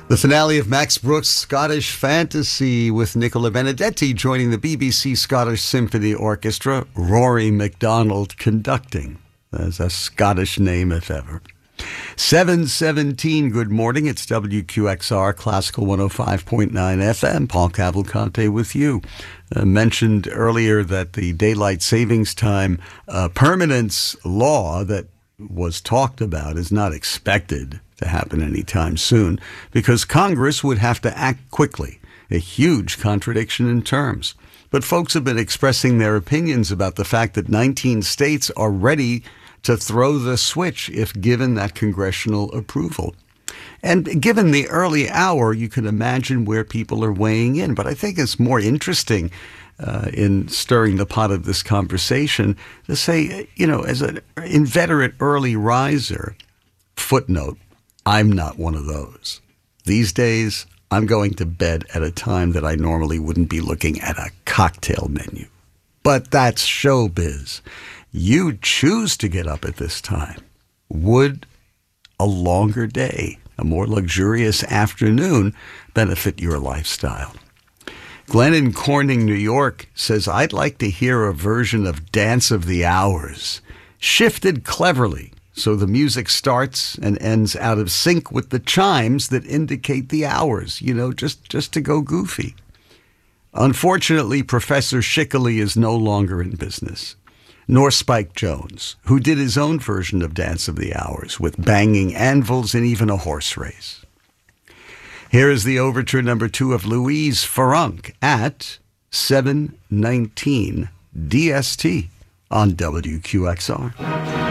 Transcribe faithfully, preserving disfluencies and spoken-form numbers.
The finale of Max Brooks' Scottish Fantasy with Nicola Benedetti joining the B B C Scottish Symphony Orchestra, Rory MacDonald conducting. That's a Scottish name if ever. seven seventeen, good morning. It's W Q X R, Classical one oh five point nine F M. Paul Cavalcante with you. Uh, mentioned earlier that the Daylight Savings Time uh, permanence law that was talked about is not expected to happen anytime soon because Congress would have to act quickly. A huge contradiction in terms. But folks have been expressing their opinions about the fact that nineteen states are ready to throw the switch if given that congressional approval. And given the early hour, you can imagine where people are weighing in. But I think it's more interesting uh, in stirring the pot of this conversation to say, you know, as an inveterate early riser, footnote, I'm not one of those. These days, I'm going to bed at a time that I normally wouldn't be looking at a cocktail menu. But that's showbiz. You choose to get up at this time. Would a longer day, a more luxurious afternoon, benefit your lifestyle? Glenn in Corning, New York says, I'd like to hear a version of Dance of the Hours, shifted cleverly so the music starts and ends out of sync with the chimes that indicate the hours, you know, just, just to go goofy. Unfortunately, Professor Shickley is no longer in business, nor Spike Jones, who did his own version of Dance of the Hours with banging anvils and even a horse race. Here is the overture number two of Louise Farunk at seven nineteen D S T on W Q X R.